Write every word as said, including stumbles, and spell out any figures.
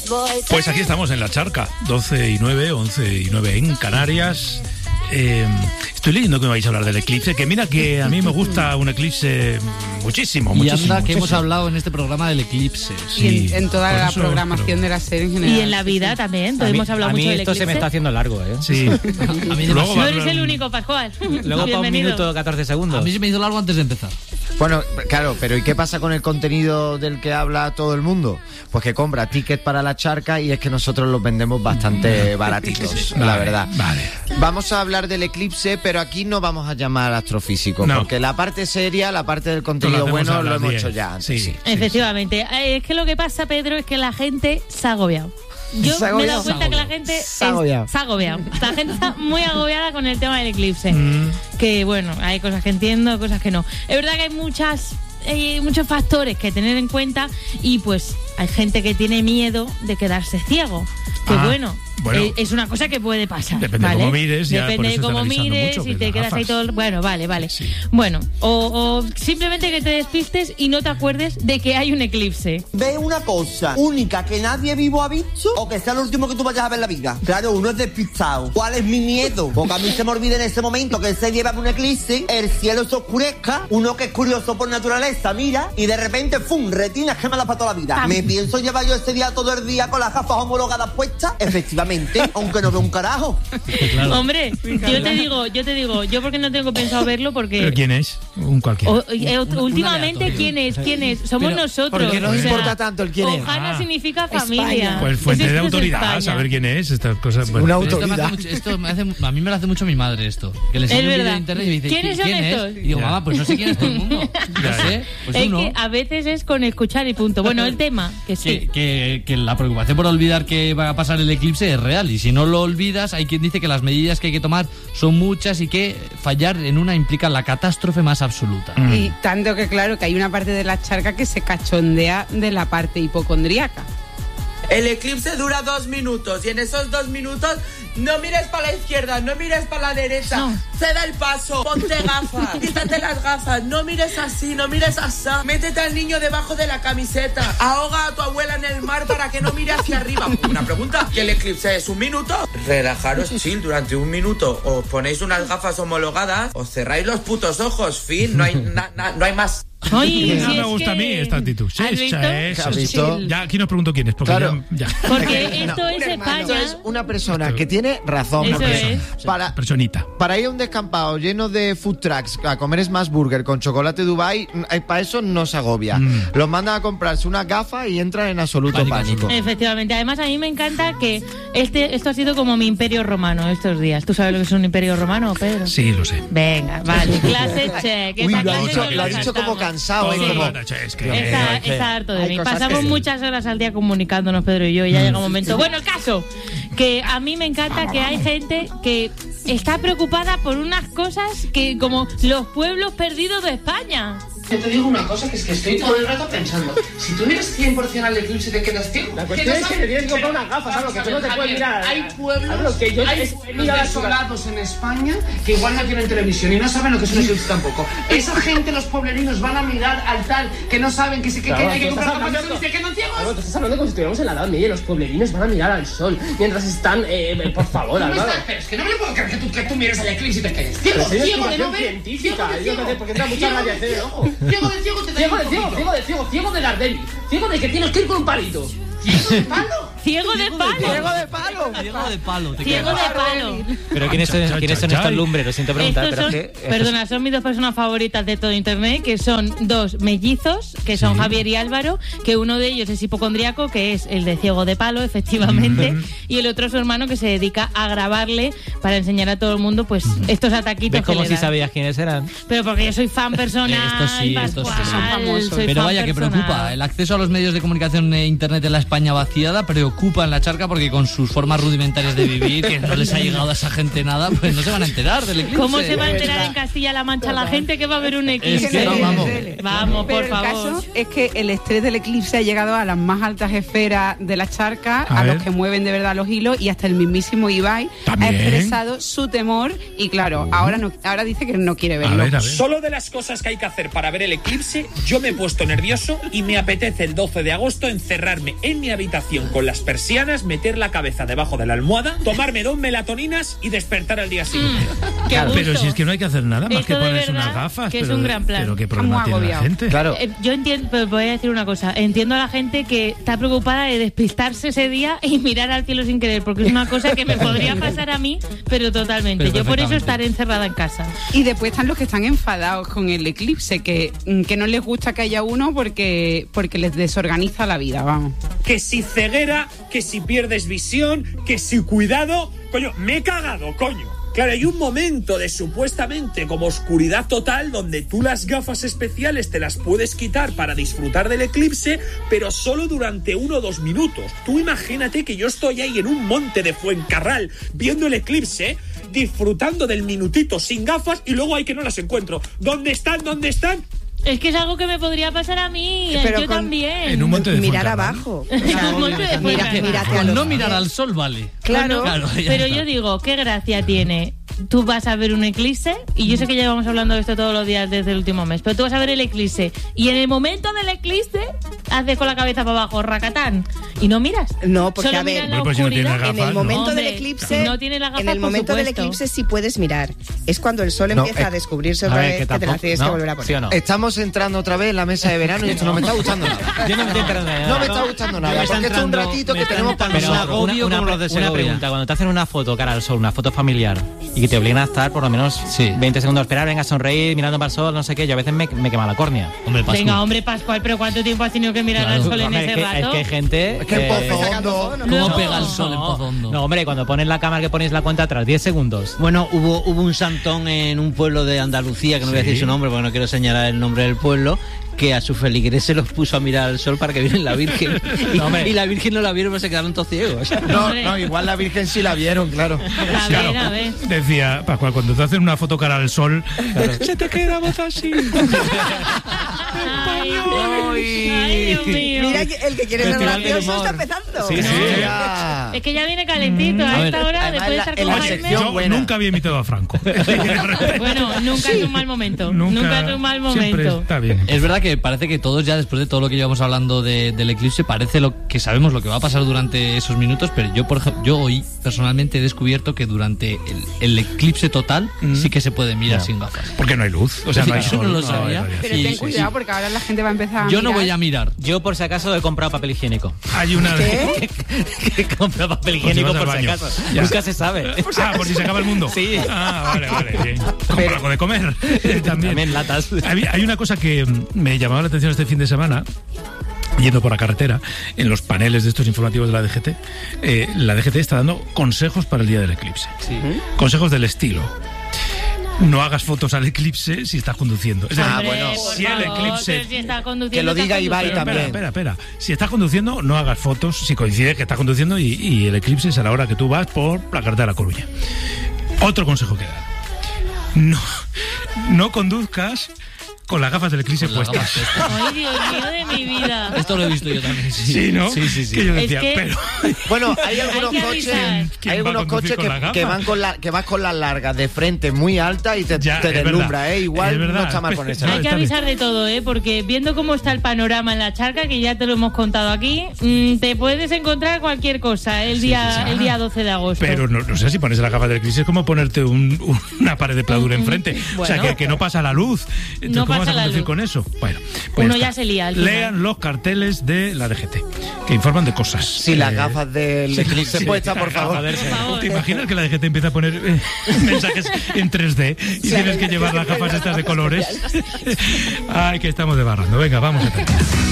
Pues aquí estamos en La Charca, doce y nueve, once y nueve en Canarias. Eh, estoy leyendo que me vais a hablar del eclipse, que mira que a mí me gusta un eclipse muchísimo, muchísimo. Y anda que muchísimo. hemos hablado en este programa del eclipse. Sí, y en, en toda la eso, programación pero... de la serie en general. Y en la vida sí, también, entonces hemos hablado mucho del eclipse. A mí esto se me está haciendo largo, ¿eh? Sí. A mí Luego no eres el único, Pascual. Luego para un minuto catorce segundos. A mí se me hizo largo antes de empezar. Bueno, claro, pero ¿y qué pasa con el contenido del que habla todo el mundo? Pues que compra tickets para La Charca y es que nosotros los vendemos bastante baratitos, vale, la verdad. Vale. Vamos a hablar del eclipse, pero aquí no vamos a llamar astrofísico, no. porque la parte seria, la parte del contenido lo bueno, lo hemos diez. hecho ya antes. Sí, sí. Efectivamente. Sí. Es que lo que pasa, Pedro, es que la gente se ha agobiado. Yo me he dado cuenta que la gente se ha agobiado. Es, se ha agobiado. La gente está muy agobiada con el tema del eclipse. Mm. Que bueno, hay cosas que entiendo, cosas que no. Es verdad que hay muchas... Hay muchos factores que tener en cuenta y pues hay gente que tiene miedo de quedarse ciego. Que ah, bueno, bueno eh, es una cosa que puede pasar. Depende ¿vale? de cómo mires. Ya, Depende de cómo mires y te quedas gafas. ahí todo. Bueno, vale, vale. Sí. Bueno, o, o simplemente que te despistes y no te acuerdes de que hay un eclipse. Ve una cosa única que nadie vivo ha visto o que sea lo último que tú vayas a ver en la vida. Claro, uno es despistado. ¿Cuál es mi miedo? Porque a mí se me olvida en ese momento que se lleva un eclipse, el cielo se oscurezca, uno que es curioso por naturaleza mira y de repente, ¡fum!, retinas quemadas para toda la vida. ¿Me pienso llevar yo ese día todo el día con las gafas homologadas puestas? Efectivamente, aunque no veo un carajo. Claro. Hombre, yo te digo, yo te digo, yo porque no tengo pensado verlo porque... ¿Pero quién es? Un cualquiera. O, eh, últimamente, ¿quién es? ¿Quién es? Somos Pero, nosotros. Porque no o sea, importa tanto el quién es. Ojana ah. significa familia. España. Pues fuente es de autoridad, saber quién es, estas cosas. Bueno. Una Esto autoridad. me hace mucho, esto me hace, a mí me lo hace mucho mi madre esto. Que le enseño un vídeo de internet y me dice, ¿quiénes son ¿quién estos? es? Y digo, mamá, pues no sé quién es todo el mundo. No sé, pues es uno. que a veces es con escuchar y punto. Bueno, el tema, que sí. Que, que, que la preocupación por olvidar que va a pasar el eclipse es real. Y si no lo olvidas, hay quien dice que las medidas que hay que tomar son muchas y que fallar en una implica la catástrofe más absoluta. Mm. Y tanto que claro que hay una parte de La Charca que se cachondea de la parte hipocondríaca. El eclipse dura dos minutos y en esos dos minutos no mires para la izquierda, no mires para la derecha, no. Ceda el paso, ponte gafas, quítate las gafas, no mires así, no mires así, métete al niño debajo de la camiseta, ahoga a tu abuela en el mar para que no mire hacia arriba. Una pregunta, ¿que el eclipse es un minuto? Relajaros chill durante un minuto, os ponéis unas gafas homologadas, os cerráis los putos ojos, fin, no hay, na, na, no hay más. Oye, no si me es gusta que... a mí esta actitud. Sí, ¿Has visto? Eso, ¿Has visto? Ya aquí nos pregunto quién es. Porque Claro. ya, ya. Porque esto No, es España. Esto es una persona que tiene razón. Eso porque es. Para, Personita. para ir a un descampado lleno de food trucks a comer Smash Burger con chocolate Dubai, para eso no se agobia. Mm. Los mandan a comprarse unas gafas y entran en absoluto pánico. pánico. Efectivamente. Además, a mí me encanta que este esto ha sido como mi imperio romano estos días. ¿Tú sabes lo que es un imperio romano, Pedro? Sí, lo sé. Venga, vale. Clase check. Uy, Esa lo ha clase dicho, nos lo ha la dicho como saltamos. cansado. Sí. ¿eh? Como, Es que, Está, es que está harto de hay mí. cosas Pasamos que- muchas horas al día comunicándonos, Pedro y yo, y ya llega un momento. Bueno, el caso, que a mí me encanta que hay gente que está preocupada por unas cosas que como los pueblos perdidos de España. Yo te digo una cosa, que es que estoy todo el rato pensando, si tú miras cien por ciento al eclipse te quedas ciego. La cuestión es que te tienes que comprar unas gafas, algo que tú no te puedes mirar. Hay pueblos, Algo que yo hay es- pueblos mira, desolados en España que igual no tienen televisión y no saben lo que es un eclipse tampoco. Esa gente, los pueblerinos, van a mirar al tal que no saben que, se, que, Claro, que hay que tú comprar estás gafas hablando- y se quedan ciegos. Algo, tú estás hablando como si estuviéramos en la Edad Media. Los pueblerinos van a mirar al sol mientras están, eh, eh, por favor, No me Álvaro. estás- pero es que no me puedo creer que tú, que tú mires al eclipse y te quedes ciego, Pero si hay ciego de no información ver, científica, ciego de es lo ciego. que te- porque entra mucha Ciego de radiación en el ciego. ojo. Ciego de ciego te da Ciego un de ciego, poquito. ciego de ciego, ciego de Gardel, ciego de que tienes que ir con un palito. ¿Ciego de palo? Ciego de palo. Ciego de palo. Ciego de palo. Te Ciego quedas. de palo. Pero ¿quiénes son, Cha, ¿quiénes cha, son cha, estos cha. lumbres? Lo siento preguntar, Estos pero son, es que... perdona, son mis dos personas favoritas de todo internet, que son dos mellizos, que son Sí. Javier y Álvaro, que uno de ellos es hipocondriaco, que es el de ciego de palo, efectivamente, Mm. y el otro es su hermano, que se dedica a grabarle para enseñar a todo el mundo pues estos ataquitos ¿Ves que como le si dan. sabías quiénes eran? Pero porque yo soy fan personal. Estos sí, estos sí. Pascual, Son famosos. soy Pero fan vaya que personal. preocupa. El acceso a los medios de comunicación e internet en la España vaciada preocupa en La Charca porque con sus formas rudimentarias de vivir, que no les ha llegado a esa gente nada, pues no se van a enterar del eclipse. ¿Cómo se va a enterar en Castilla-La Mancha la gente que va a ver un eclipse? Es que no, vamos. Vamos, Pero por el favor. caso es que el estrés del eclipse ha llegado a las más altas esferas de La Charca, A a, ver. los que mueven de verdad los hilos, y hasta el mismísimo Ibai ¿También? ha expresado su temor y claro, ahora no, ahora dice que no quiere A verlo. ver, a ver. Solo de las cosas que hay que hacer para ver el eclipse, yo me he puesto nervioso y me apetece el doce de agosto encerrarme en mi habitación con las las persianas, meter la cabeza debajo de la almohada, tomarme dos melatoninas y despertar al día siguiente. Mm, Claro, pero si es que no hay que hacer nada más Esto que de ponerse verdad unas gafas. que es pero, un gran plan. Pero qué problema tiene la gente. Claro. Eh, yo entiendo, pero voy a decir una cosa. Entiendo a la gente que está preocupada de despistarse ese día y mirar al cielo sin querer, porque es una cosa que me podría pasar a mí, pero totalmente. Pero yo por eso perfectamente. estaré encerrada en casa. Y después están los que están enfadados con el eclipse, que, que no les gusta que haya uno porque, porque les desorganiza la vida, vamos. Que si ceguera, que si pierdes visión, que si cuidado. Coño, me he cagado, coño. Claro, hay un momento de supuestamente como oscuridad total donde tú las gafas especiales te las puedes quitar para disfrutar del eclipse, pero solo durante uno o dos minutos. Tú imagínate que yo estoy ahí en un monte de Fuencarral viendo el eclipse, disfrutando del minutito sin gafas y luego hay que no las encuentro. ¿Dónde están? ¿Dónde están? Es que es algo que me podría pasar a mí, Pero yo con- también. En un monte de Mirar Fuencarral. abajo. En un monte de Mira- Fuencarral. mírate a Con los no pies. mirar al sol vale. Claro. Claro, ya Pero está. yo digo, ¿qué gracia tiene? Tú vas a ver un eclipse, y yo sé que llevamos hablando de esto todos los días desde el último mes, pero tú vas a ver el eclipse, y en el momento del eclipse haces con la cabeza para abajo, racatán, y no miras. No, porque Solo a ver, miras la Bueno, pues si no tiene oscuridad. las en el gafas, momento ¿no? del Hombre, eclipse, no tiene las gafas, en el por momento del supuesto. eclipse sí puedes mirar. Es cuando el sol No, empieza eh, a descubrirse a otra ver, vez que que, te la tampoco- tienes ¿no? que volver a poner. ¿Sí o no? Estamos entrando otra vez en la mesa de verano y esto no me está gustando nada. Yo no me estoy enterando de nada. No me está gustando nada, Me está porque esto es un entrando- ratito me que está tenemos para entrando nosotros. una, una, como los de una Segovia. pregunta, cuando te hacen una foto cara al sol, una foto familiar, y que te obligan a estar por lo menos veinte segundos a esperar, venga a sonreír, mirando para el sol, no sé qué, yo a veces me, me quema la córnea. Hombre, Venga, hombre, Pascual, pero ¿cuánto tiempo has tenido que mirar Claro. al sol en Hombre, ese es que, rato? Es que hay gente... Es que en Pozo Hondo. ¿Cómo pega el sol en Pozo Hondo? No, hombre, cuando pones la cámara que pones la cuenta atrás, diez segundos. Bueno, hubo, hubo un santón en un pueblo de Andalucía, que no voy a decir Sí. su nombre porque no quiero señalar el nombre del pueblo, que a sus feligreses los puso a mirar al sol para que vieran la Virgen. Y, No, hombre. y la Virgen no la vieron, pero se quedaron todos ciegos. No, no, igual la Virgen sí la vieron, claro. A ver, a ver. Decía Pascual, cuando te hacen una foto cara al sol, se te queda voz así. Ay, ay, Dios mío. Mira que el que quiere ser Festival del gracioso humor. está empezando. Sí, sí. Ya. Es que ya viene calentito a A esta ver, hora, además después de la- estar en con la Jaime. sección Yo buena. nunca había imitado a Franco. Bueno, nunca es un mal momento. Nunca, es un mal Siempre momento. está bien. Es verdad que parece que todos ya, después de todo lo que llevamos hablando de- del eclipse, parece lo que sabemos lo que va a pasar durante esos minutos, pero yo, por ejemplo, yo hoy personalmente he descubierto que durante el, el eclipse total sí que se puede mirar Ya. sin gafas. Porque no hay luz. O sea, no hay Yo sol. no lo no, sabía. hay Pero Sí, ten sí, cuidado sí. porque ahora la gente va a empezar a Yo no mirar. voy a mirar. Yo por si acaso he comprado papel higiénico. Hay una de... ¿Qué? He comprado papel Por si higiénico vas al por si baño. acaso. Ya. Nunca se sabe. Ah, por si se acaba el mundo. Sí. Ah, vale, vale, bien. Compra algo de comer. También. También latas. Hay, hay una cosa que mm, me llamaba la atención este fin de semana. Yendo por la carretera, en los paneles de estos informativos de la D G T, eh, la D G T está dando consejos para el día del eclipse. Consejos del estilo. No hagas fotos al eclipse si estás conduciendo. Es decir, Ah, Hombre, bueno, por si el favor, eclipse- pero si está conduciendo, Que lo está diga Ibai conduciendo. también. Espera, espera, espera. Si estás conduciendo, no hagas fotos si coincide que estás conduciendo y, y el eclipse es a la hora que tú vas por la carretera de La Coruña. Otro consejo que dar. No, no conduzcas con las gafas del eclipse Con las puestas. gafas Ay, Dios mío de mi vida. Esto lo he visto yo también. Sí, Sí, ¿no? Sí, sí, sí. Que yo Es decía, que- pero... Bueno, hay algunos que coches, avisar. ¿Quién hay va a algunos conducir coches con que, las gafas? que van con la, que vas con las largas de frente muy alta y te, Ya, te es deslumbra, verdad. ¿eh? Igual Es verdad. no está mal ponerse. No, Hay que está bien. avisar de todo, ¿eh? Porque viendo cómo está el panorama en la charca, que ya te lo hemos contado aquí, mm, te puedes encontrar cualquier cosa el día, sí, sí. el día doce de agosto. Pero no, no sé si pones las gafas del eclipse es como ponerte un- una pared de pladura enfrente. o sea, Bueno. que, que no pasa la luz. Entonces, No ¿cómo vas pasa a la conducir luz. con eso? Bueno, pues Uno ya ya está. se lía al final. Lean los carteles de la D G T, que informan de cosas. Si las Eh, gafas del eclipse sí, puestas, por las favor. gafas. Por favor. ¿Te imaginas que la D G T empieza a poner eh, mensajes en tres D y tienes que llevar las gafas estas de colores? Ay, que estamos debarrando. Venga, vamos a terminar.